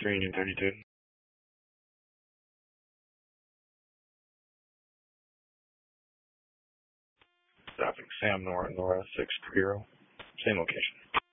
3 Union 32. Stopping Sam Nora, Nora 6 Bureau. Same location.